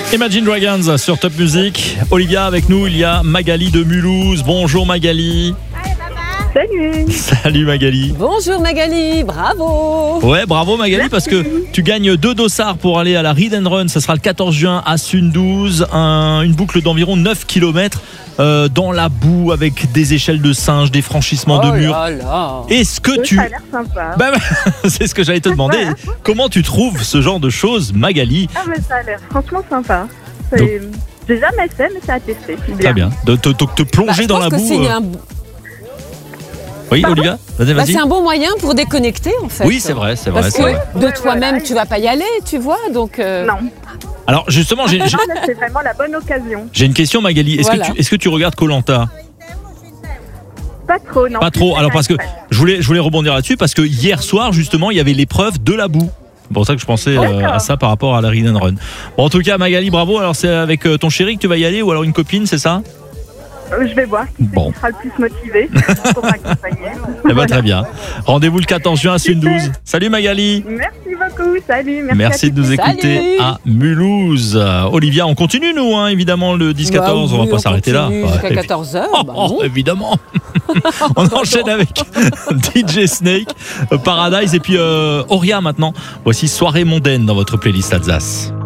Imagine Dragons sur Top Music. Olivia avec nous, il y a Magali de Mulhouse. Bonjour Magali. Salut. Salut Magali. Bonjour Magali, bravo. Ouais, bravo Magali. Merci. Parce que tu gagnes 2 dossards pour aller à la Read and Run. Ça sera le 14 juin à Sundouze. Une boucle d'environ 9 km dans la boue avec des échelles de singe, des franchissements de murs. Est-ce que Ça a l'air sympa. C'est ce que j'allais te demander. Comment tu trouves ce genre de choses, Magali? Ah mais ça a l'air franchement sympa. J'ai jamais fait, mais ça a testé. Très bien. De te plonger dans la boue. Oui, Pardon Olivia, vas-y. C'est un bon moyen pour déconnecter en fait. Oui, c'est vrai. Parce que de toi-même, tu vas pas y aller, tu vois, donc. Non. Alors justement, c'est vraiment la bonne occasion. J'ai une question, Magali. Est-ce que tu regardes Koh-Lanta? Pas trop, non. Pas trop. Alors parce que je voulais rebondir là-dessus parce que hier soir justement, il y avait l'épreuve de la boue. C'est pour ça que je pensais à ça par rapport à la Read and Run. Bon, en tout cas, Magali, bravo. Alors c'est avec ton chéri que tu vas y aller ou alors une copine, c'est ça? Je vais voir qui sera le plus motivé pour m'accompagner. Eh ben, très bien. Rendez-vous le 14 juin à Sundouze. Salut Magali. Merci beaucoup. Salut. Merci de nous écouter à Mulhouse. Olivia, on continue nous, évidemment, le 10-14. On va pas s'arrêter là. Jusqu'à 14h. Évidemment. On enchaîne avec DJ Snake, Paradise et puis Auria maintenant. Voici Soirée mondaine dans votre playlist Alsace.